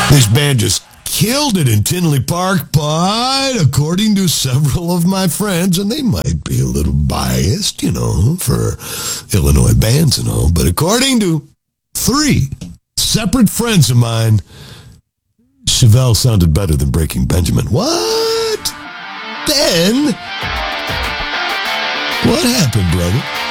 This band just killed it in Tinley Park, but according to several of my friends, and they might be a little biased, for Illinois bands and all, but according to 3 separate friends of mine, Chevelle sounded better than Breaking Benjamin. What? Then, what happened, brother?